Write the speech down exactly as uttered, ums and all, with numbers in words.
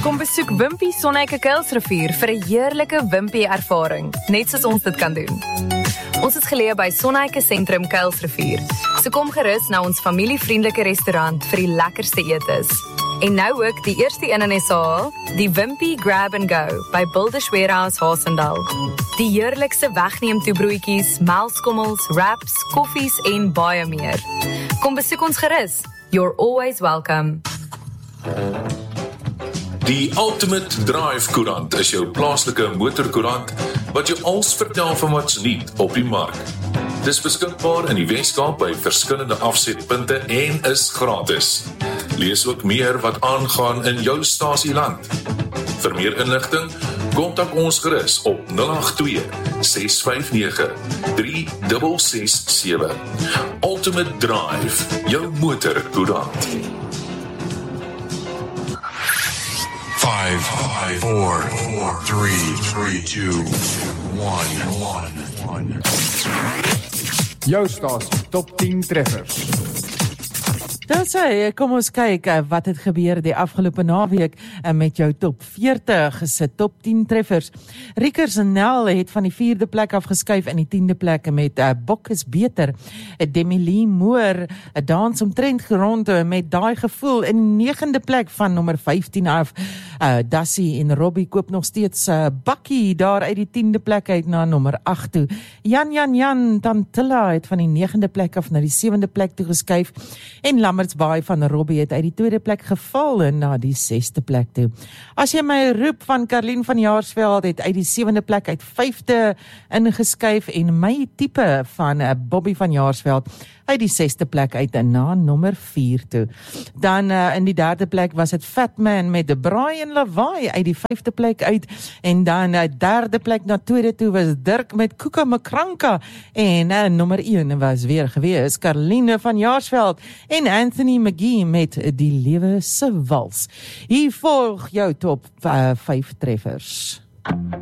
Kom besoek Wimpy Sonneike Kuilsrivier vir 'n heerlike Wimpy ervaring, net soos ons dit kan doen. Ons is geleë by Sonneike Sentrum Kuilsrivier, so kom gerus na ons familievriendelike restaurant vir die lekkerste etes. En nou ook die eerste een in S A, die Wimpy Grab and Go by Builders Warehouse Haasendal. Die heerlikste wegneem toebroodjies, melkskommels, wraps, koffies en baie meer. Kom besoek ons gerus. You're always welcome. Die Ultimate Drive Koerant is jou plaaslike motorkoerant wat jou alles vertel van wat's nuut op die mark. Dis beskikbaar in die Weskaap by verskillende afsetpunte en is gratis. Lees ook meer wat aangaan in jou stasieland. Vir meer inligting, kontak ons gerus op nul agt twee, ses vyf nege, drie ses ses sewe. Ultimate Drive, jou motorkoerant. Five, five, four, four, three, three, two, one, one, one. Jou stasie, top tien treffers. Dan sê, kom ons kyk wat het gebeur die afgelope naweek met jou top veertig se top tien treffers. Riekers en Nel het van die vierde plek afgeskuif in die tiende plek met uh, Bok is beter. Demi Lee Moore dans omtrent gerond met daai gevoel in die negende plek van nommer vyftien af. Uh, Dassie en Robbie koop nog steeds uh, bakkie daar uit die tiende plek uit na nommer agt toe. Jan Jan Jan Tantilla het van die negende plek af na die sewende plek toe geskuif en Lammertsbaai van Robbie het uit die tweede plek geval na die sesde plek toe. As jy my roep van Karlien van Jaarsveld het uit die sewende plek uit vyfde ingeskuif en my tipe van uh, Bobby van Jaarsveld uit die sesde plek uit na nommer vier toe. Dan uh, in die derde plek was het Fatman met de Brian Lawaai uit die vyfde plek uit en dan uh, derde plek na tweede toe was Dirk met Kuka Makranka en uh, nommer een was weer gewees Karline van Jaarsveld en Anthony McGee met Die Lewe se Wals. Hier volg jou top uh, vyf treffers.